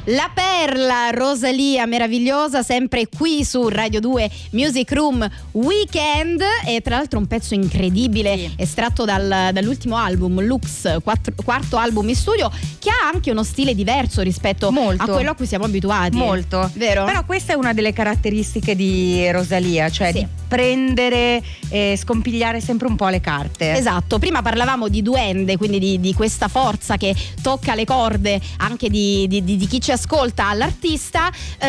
La perla Rosalía meravigliosa, sempre qui su Radio 2 Music Room Weekend, e tra l'altro un pezzo incredibile, sì, estratto dall'ultimo album Lux, quarto album in studio, che ha anche uno stile diverso rispetto a quello a cui siamo abituati. Molto, vero? Però questa è una delle caratteristiche di Rosalía, cioè sì, di prendere e scompigliare sempre un po' le carte. Esatto, prima parlavamo di duende, quindi di questa forza che tocca le corde anche di chi ci ascolta all'artista,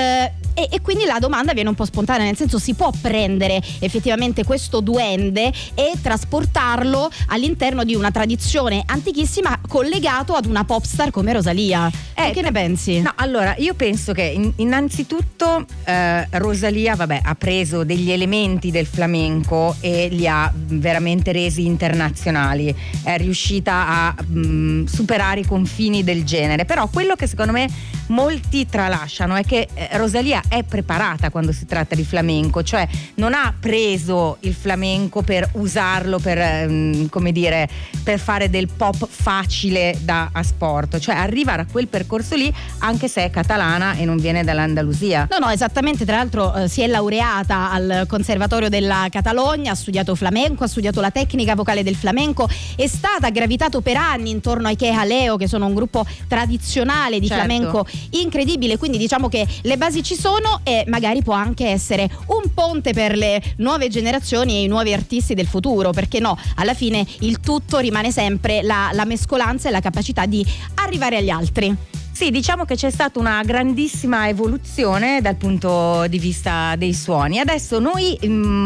e quindi la domanda viene un po' spontanea, nel senso, si può prendere effettivamente questo duende e trasportarlo all'interno di una tradizione antichissima collegato ad una pop star come Rosalía? Che ne pensi? No, allora io penso che innanzitutto Rosalía ha preso degli elementi del flamenco e li ha veramente resi internazionali, è riuscita a superare i confini del genere. Però quello che secondo me molti tralasciano è che Rosalía è preparata quando si tratta di flamenco, cioè non ha preso il flamenco per usarlo per come dire, per fare del pop facile da asporto, cioè arriva a quel percorso lì anche se è catalana e non viene dall'Andalusia. No, esattamente, tra l'altro si è laureata al Conservatorio della Catalogna, ha studiato flamenco, ha studiato la tecnica vocale del flamenco, è stata gravitato per anni intorno ai Que Jaleo, che sono un gruppo tradizionale di flamenco incredibile, quindi diciamo che le basi ci sono e magari può anche essere un ponte per le nuove generazioni e i nuovi artisti del futuro, perché no, alla fine il tutto rimane sempre la mescolanza e la capacità di arrivare agli altri. Sì, diciamo che c'è stata una grandissima evoluzione dal punto di vista dei suoni. Adesso noi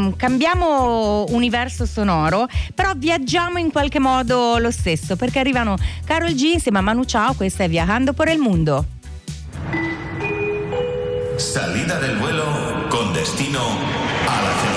cambiamo universo sonoro, però viaggiamo in qualche modo lo stesso, perché arrivano Karol G insieme a Manu Chao, questa è Viajando por el Mundo. Salida del vuelo con destino a la